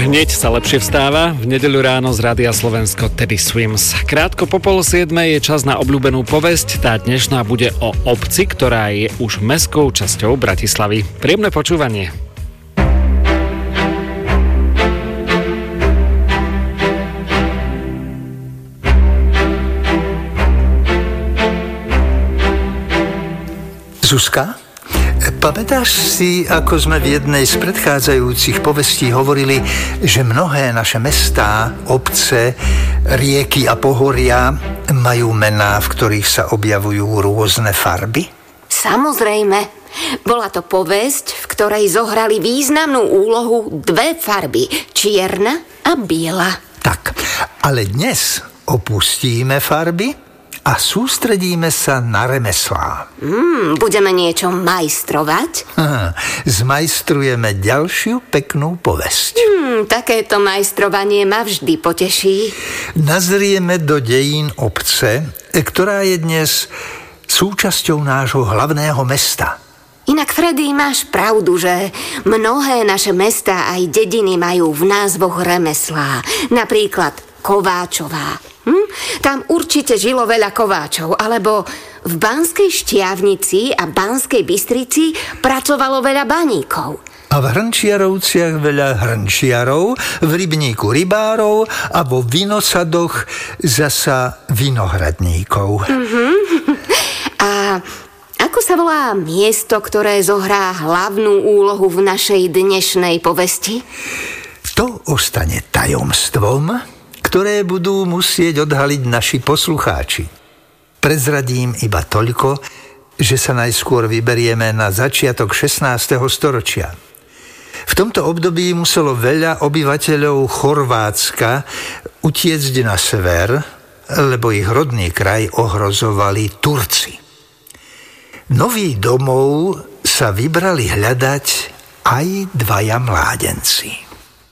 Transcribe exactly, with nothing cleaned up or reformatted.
Hneď sa lepšie vstáva, v nedeľu ráno z Rádia Slovensko Teddy Swims. Krátko po pol siedmej je čas na obľúbenú povesť, tá dnešná bude o obci, ktorá je už mestskou časťou Bratislavy. Príjemné počúvanie. Zuzka, pamätáš si, ako sme v jednej z predchádzajúcich povestí hovorili, že mnohé naše mestá, obce, rieky a pohoria majú mená, v ktorých sa objavujú rôzne farby? Samozrejme. Bola to povesť, v ktorej zohrali významnú úlohu dve farby, čierna a biela. Tak, ale dnes opustíme farby a sústredíme sa na remeslá. Mm, budeme niečo majstrovať? Aha, zmajstrujeme ďalšiu peknú povesť. Hmm, takéto majstrovanie ma vždy poteší. Nazrieme do dejín obce, ktorá je dnes súčasťou nášho hlavného mesta. Inak, Freddy, máš pravdu, že mnohé naše mestá aj dediny majú v názvoch remeslá. Napríklad Kováčová. Hm? Tam určite žilo veľa kováčov, alebo v Banskej Štiavnici a Banskej Bystrici pracovalo veľa baníkov. A v Hrnčiarovciach veľa hrnčiarov, v Rybníku rybárov a vo Vinosadoch zasa vinohradníkov. Uh-huh. A ako sa volá miesto, ktoré zohrá hlavnú úlohu v našej dnešnej povesti? To ostane tajomstvom, ktoré budú musieť odhaliť naši poslucháči. Prezradím iba toľko, že sa najskôr vyberieme na začiatok šestnásteho storočia. V tomto období muselo veľa obyvateľov Chorvátska utiecť na sever, lebo ich rodný kraj ohrozovali Turci. Nových domov sa vybrali hľadať aj dvaja mládenci.